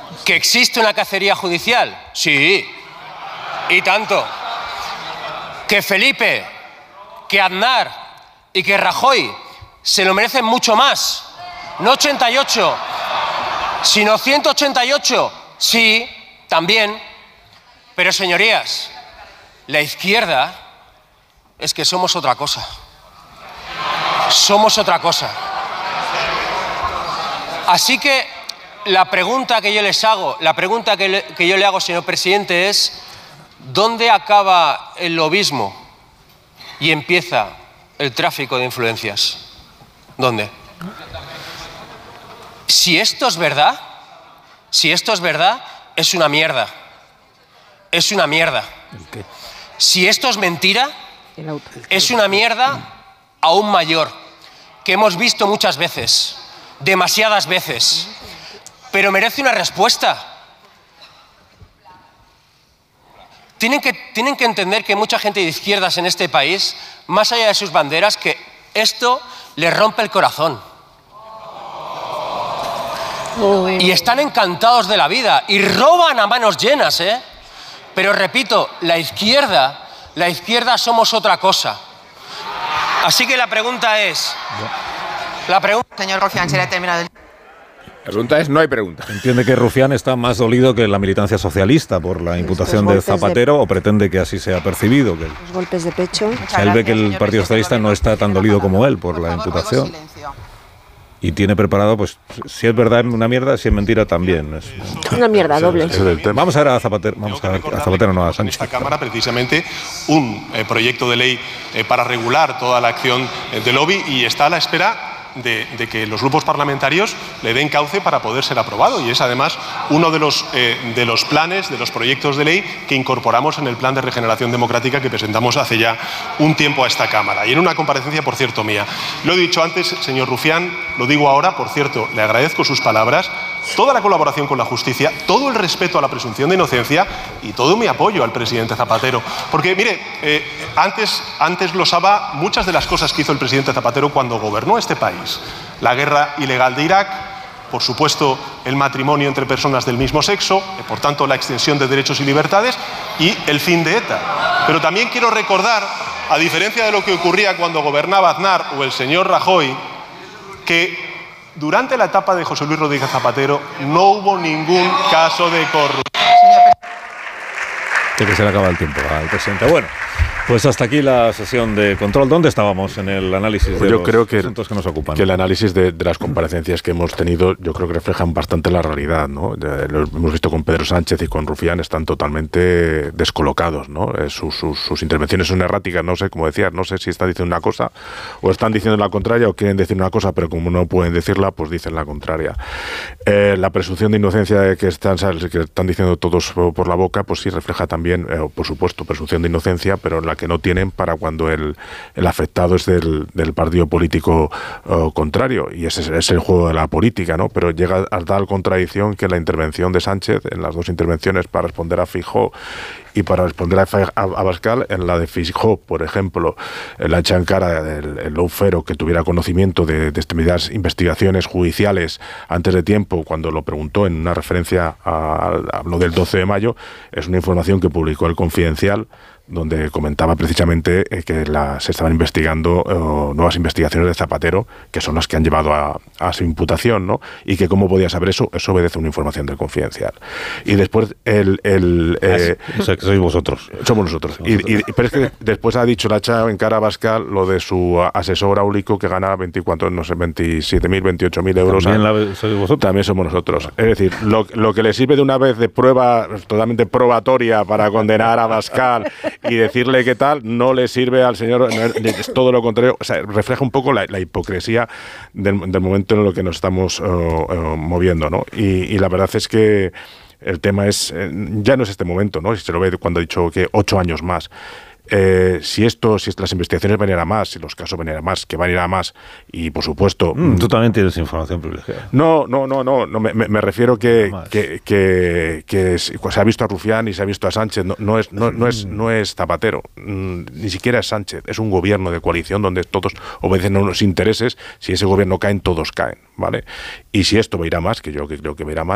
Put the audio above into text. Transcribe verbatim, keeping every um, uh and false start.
¿Que existe una cacería judicial? Sí, y tanto. ¿Que Felipe, que Aznar y que Rajoy se lo merecen mucho más? No ochenta y ocho, sino ciento ochenta y ocho. Sí, también. Pero, señorías, la izquierda es que somos otra cosa. Somos otra cosa. Así que la pregunta que yo les hago, la pregunta que, le, que yo le hago, señor presidente, es ¿dónde acaba el lobismo y empieza el tráfico de influencias? ¿Dónde? Si esto es verdad, si esto es verdad, es una mierda. Es una mierda. Si esto es mentira, es una mierda aún mayor, que hemos visto muchas veces, demasiadas veces, pero merece una respuesta. Tienen que, tienen que entender que mucha gente de izquierdas en este país, más allá de sus banderas, que esto les rompe el corazón. Y están encantados de la vida y roban a manos llenas, ¿eh? Pero repito, la izquierda, la izquierda somos otra cosa. Así que la pregunta es... La pregunta... Señor Rufián, se le ha terminado el... La pregunta es, no hay pregunta. ¿Entiende que Rufián está más dolido que la militancia socialista por la imputación de Zapatero de... o pretende que así sea percibido? Que los golpes de pecho. O sea, él ve que el Partido Socialista no está tan dolido como él por la imputación. Y tiene preparado, pues, si es verdad una mierda, si es mentira también. Es una mierda doble. Es el tema. Vamos a ver a Zapatero, vamos a ver a Zapatero, no a Sánchez. En esta Cámara, precisamente, un eh, proyecto de ley eh, para regular toda la acción eh, de lobby y está a la espera de, de que los grupos parlamentarios le den cauce para poder ser aprobado. Y es, además, uno de los, eh, de los planes, de los proyectos de ley que incorporamos en el Plan de Regeneración Democrática que presentamos hace ya un tiempo a esta Cámara. Y en una comparecencia, por cierto, mía. Lo he dicho antes, señor Rufián, lo digo ahora, por cierto, le agradezco sus palabras, toda la colaboración con la justicia, todo el respeto a la presunción de inocencia y todo mi apoyo al presidente Zapatero. Porque, mire, eh, antes, antes glosaba muchas de las cosas que hizo el presidente Zapatero cuando gobernó este país. La guerra ilegal de Irak, por supuesto, el matrimonio entre personas del mismo sexo, y por tanto la extensión de derechos y libertades y el fin de ETA. Pero también quiero recordar, a diferencia de lo que ocurría cuando gobernaba Aznar o el señor Rajoy, que durante la etapa de José Luis Rodríguez Zapatero no hubo ningún caso de corrupción. Que se le acaba el tiempo al presidente. Bueno, pues hasta aquí la sesión de control. ¿Dónde estábamos en el análisis pues de yo los creo que, asuntos que nos ocupan? Que el análisis de, de las comparecencias que hemos tenido, yo creo que reflejan bastante la realidad, ¿no? Lo hemos visto con Pedro Sánchez y con Rufián, están totalmente descolocados, ¿no? Sus, sus, sus intervenciones son erráticas, no sé, como decía, no sé si están diciendo una cosa o están diciendo la contraria o quieren decir una cosa, pero como no pueden decirla, pues dicen la contraria. Eh, la presunción de inocencia que están, que están diciendo todos por la boca, pues sí refleja también, eh, por supuesto, presunción de inocencia, pero la que no tienen para cuando el, el afectado es del, del partido político uh, contrario, y ese es, es el juego de la política, ¿no? Pero llega a tal contradicción que la intervención de Sánchez, en las dos intervenciones para responder a Feijóo y para responder a, a, a Abascal, en la de Feijóo, por ejemplo, la echa en cara del el lawfare que tuviera conocimiento de, de determinadas investigaciones judiciales antes de tiempo, cuando lo preguntó en una referencia a, a lo del doce de mayo, es una información que publicó el Confidencial, donde comentaba precisamente eh, que la, se estaban investigando eh, nuevas investigaciones de Zapatero, que son las que han llevado a, a su imputación, ¿no? Y que cómo podía saber eso, eso obedece a una información del Confidencial. Y después el... el eh, o sea, que sois vosotros. Somos nosotros. Y, y, pero es que después ha dicho, la echa en cara a Abascal lo de su asesor áulico que gana veinticuatro, no sé, veintisiete mil, veintiocho mil euros. ¿También la, sois vosotros? También somos nosotros. Es decir, lo, lo que le sirve de una vez de prueba totalmente probatoria para condenar a Abascal y decirle qué tal, no le sirve al señor, no, es todo lo contrario. O sea, refleja un poco la, la hipocresía del, del momento en el que nos estamos uh, uh, moviendo, ¿no? Y, y la verdad es que el tema es, eh, ya no es este momento, ¿no? Si se lo ve cuando ha dicho que ocho años más. Eh, si esto, si las investigaciones van a ir a más, si los casos van a ir a más, que van a ir a más, y por supuesto... Mm, tú también tienes información privilegiada. No, no, no, no, no me, me refiero que, que, que, que se ha visto a Rufián y se ha visto a Sánchez, no, no, es, no, no, es, no es Zapatero, mm, ni siquiera es Sánchez, es un gobierno de coalición donde todos obedecen a unos intereses, si ese gobierno cae, todos caen, ¿vale? Y si esto va a ir a más, que yo creo que va a ir a más,